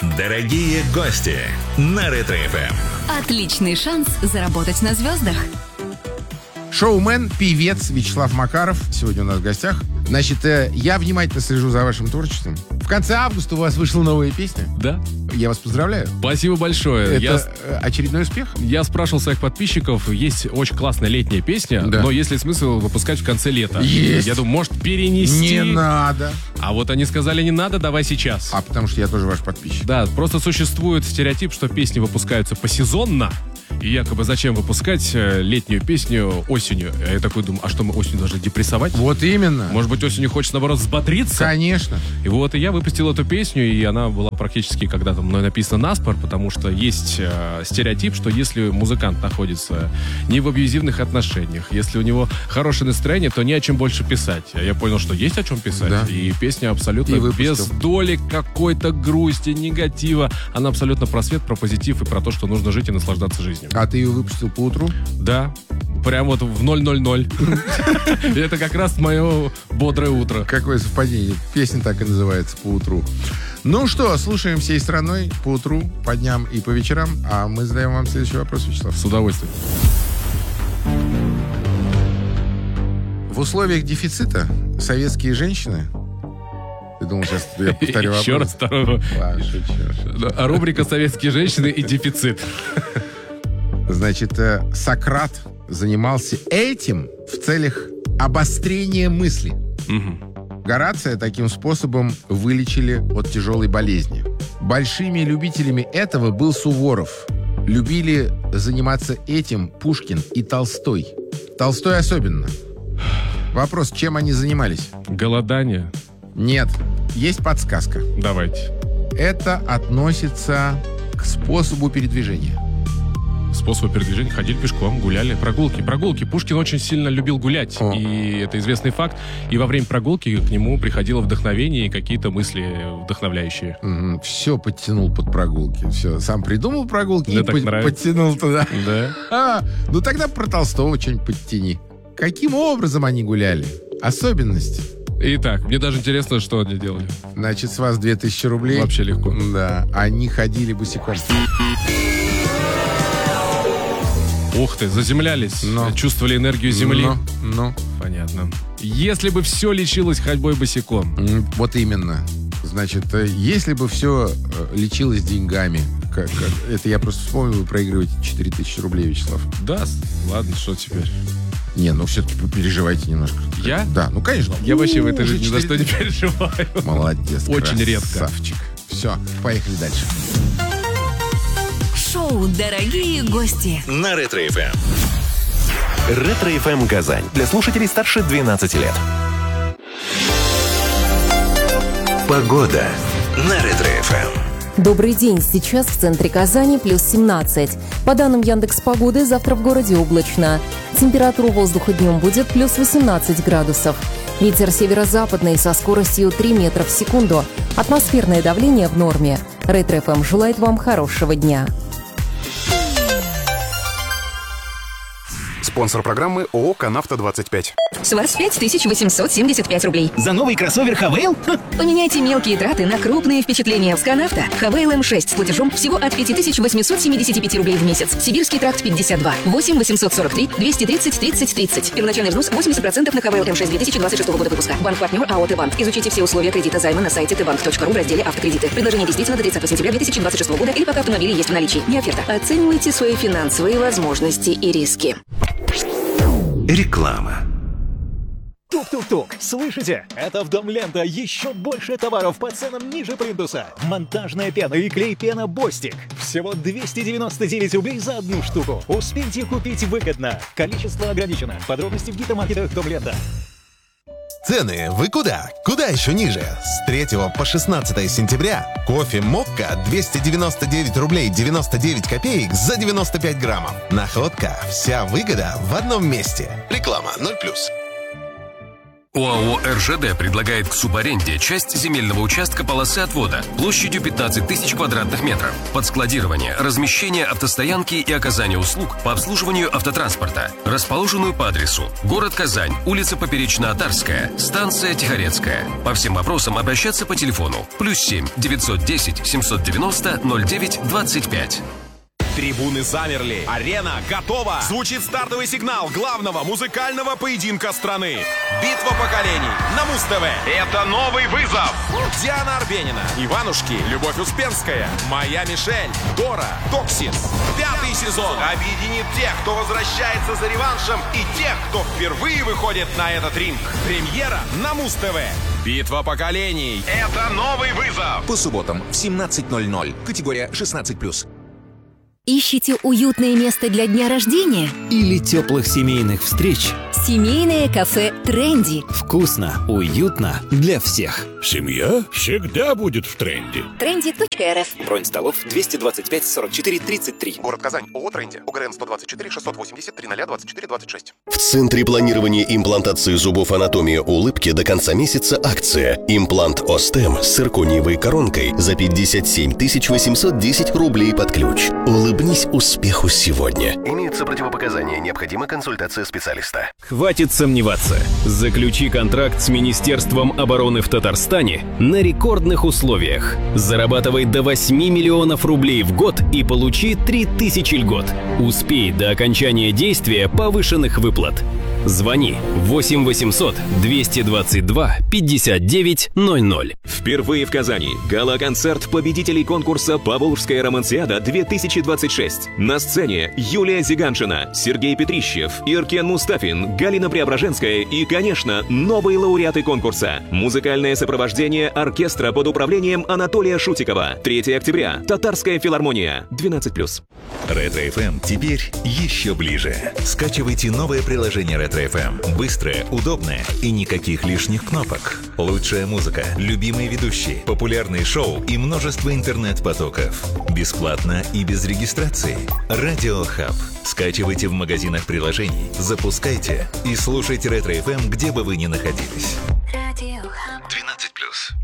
Дорогие гости на Ретро-ФМ. Отличный шанс заработать на звездах. Шоумен, певец Вячеслав Макаров сегодня у нас в гостях. Значит, я внимательно слежу за вашим творчеством. В конце августа у вас вышла новая песня. Да. Я вас поздравляю. Спасибо большое. Это очередной успех? Я спрашивал своих подписчиков, есть очень классная летняя песня, да. но есть ли смысл выпускать в конце лета? Есть. Я думаю, может, перенести? Не надо. А вот они сказали, не надо, давай сейчас. А потому что я тоже ваш подписчик. Да, просто существует стереотип, что песни выпускаются посезонно. И якобы зачем выпускать летнюю песню осенью? Я такой думаю, а что мы осенью должны депрессовать? Вот именно. Может быть, осенью хочется, наоборот, взбодриться? Конечно. И вот и я выпустил эту песню, и она была практически когда-то мной написана наспор, потому что есть стереотип, что если музыкант находится не в абьюзивных отношениях, если у него хорошее настроение, то не о чем больше писать. А я понял, что есть о чем писать. Да. И песня абсолютно без доли какой-то грусти, негатива. Она абсолютно про свет, про позитив и про то, что нужно жить и наслаждаться жизнью. А ты ее выпустил поутру? Да. Прям вот в 0:00. Это как раз мое бодрое утро. Какое совпадение. Песня так и называется «Поутру». Ну что, слушаем всей страной поутру, по дням и по вечерам. А мы задаем вам следующий вопрос, Вячеслав. С удовольствием. В условиях дефицита советские женщины... Ты думал, сейчас я повторю вопрос? Еще раз второй. Ладно, шучу. Рубрика «Советские женщины» и дефицит. Значит, Сократ занимался этим в целях обострения мысли. Угу. Горация таким способом вылечили от тяжелой болезни. Большими любителями этого был Суворов. Любили заниматься этим Пушкин и Толстой. Толстой особенно. Вопрос, чем они занимались? Голодание? Нет. Есть подсказка. Давайте. Это относится к способу передвижения. Способы передвижения. Ходили пешком, гуляли. Прогулки. Пушкин очень сильно любил гулять. И это известный факт. И во время прогулки к нему приходило вдохновение и какие-то мысли вдохновляющие. Все подтянул под прогулки. Все. Сам придумал прогулки и подтянул туда. Да. Ну тогда про Толстого что-нибудь подтяни. Каким образом они гуляли? Особенности. Итак, мне даже интересно, что они делали. Значит, с вас 2000 рублей. Вообще легко. Да. Они ходили босиком. Ух ты, заземлялись, чувствовали энергию земли. Понятно. Если бы все лечилось ходьбой босиком. Вот именно. Значит, если бы все лечилось деньгами, это я просто вспомнил, вы проигрываете 4000 рублей, Вячеслав. Да, ладно, что теперь? Не, ну все-таки переживайте немножко. Я? Да, ну конечно. Я вообще в этой жизни ни за что не переживаю. Молодец, очень редко. Красавчик. Все, поехали дальше. Шоу «Дорогие гости» на Ретро-ФМ. Ретро-ФМ Казань. Для слушателей старше 12 лет. Погода на Ретро-ФМ. Добрый день. Сейчас в центре Казани плюс 17. По данным Яндекс.Погоды, завтра в городе облачно. Температура воздуха днем будет плюс 18 градусов. Ветер северо-западный со скоростью 3 метра в секунду. Атмосферное давление в норме. Ретро-ФМ желает вам хорошего дня. Спонсор программы ООО «Канавто-25». С вас 5875 рублей. За новый кроссовер «Хавейл»? Поменяйте мелкие траты на крупные впечатления в «Канавто». «Хавейл М6» с платежом всего от 5875 рублей в месяц. Сибирский тракт 52. 8 843 230 30 30. Первоначальный взнос 80% на «Хавейл М6» 2026 года выпуска. Банк-партнер АО «Т-Банк». Изучите все условия кредита займа на сайте tbank.ru в разделе «Автокредиты». Предложение действительно до 30 сентября 2026 года или пока автомобили есть в наличии. Не оферта. Оценивайте свои финансовые возможности и риски. Реклама. Тук-тук-тук, слышите? Это в Дом Лента еще больше товаров по ценам ниже плинтуса. Монтажная пена и клей-пена Бостик. Всего 299 рублей за одну штуку. Успейте купить выгодно. Количество ограничено. Подробности в гипермаркетах Дом Лента. Цены вы куда? Куда еще ниже? С 3 по 16 сентября кофе Мокка 299 рублей 99 копеек за 95 граммов. Находка. Вся выгода в одном месте. Реклама 0+. ОАО «РЖД» предлагает к субаренде часть земельного участка полосы отвода площадью 15 тысяч квадратных метров под складирование, размещение автостоянки и оказание услуг по обслуживанию автотранспорта, расположенную по адресу город Казань, улица Поперечно-Атарская, станция Тихорецкая. По всем вопросам обращаться по телефону +7 910 790 09 25. Трибуны замерли. Арена готова. Звучит стартовый сигнал главного музыкального поединка страны. Битва поколений на Муз-ТВ. Это новый вызов. Диана Арбенина, Иванушки, Любовь Успенская, Моя Мишель, Дора, Токсис. 5-й сезон объединит тех, кто возвращается за реваншем, и тех, кто впервые выходит на этот ринг. Премьера на Муз-ТВ. Битва поколений. Это новый вызов. По субботам в 17:00. Категория 16+. Ищете уютное место для дня рождения? Или теплых семейных встреч? Семейное кафе «Тренди». Вкусно, уютно для всех. Семья всегда будет в тренде. Trendy.rf. Бронь столов 225 44 33. Город Казань. ООО «Тренди». ОГРН 124 680 0024 26. В Центре планирования имплантации зубов «Анатомия улыбки» до конца месяца акция. Имплант Остем с циркониевой коронкой за 57 810 рублей под ключ. Улыбнись успеху сегодня. Имеются противопоказания. Необходима консультация специалиста. Хватит сомневаться. Заключи контракт с Министерством обороны в Татарстане на рекордных условиях. Зарабатывай до 8 миллионов рублей в год и получи 3000 льгот. Успей до окончания действия повышенных выплат. Звони 8 800 222 59 00. Впервые в Казани гала-концерт победителей конкурса «Поволжская романсиада-2026». На сцене Юлия Зиганшина, Сергей Петрищев, Иркен Мустафин, Галина Преображенская и, конечно, новые лауреаты конкурса. Музыкальное сопровождение оркестра под управлением Анатолия Шутикова. 3 октября. Татарская филармония. 12+. Ретро-ФМ теперь еще ближе. Скачивайте новое приложение Ретро-ФМ. Быстрое, удобное и никаких лишних кнопок. Лучшая музыка, любимые ведущие, популярные шоу и множество интернет-потоков. Бесплатно и без регистрации. Радио Хаб. Скачивайте в магазинах приложений, запускайте и слушайте Ретро-ФМ, где бы вы ни находились. 12+.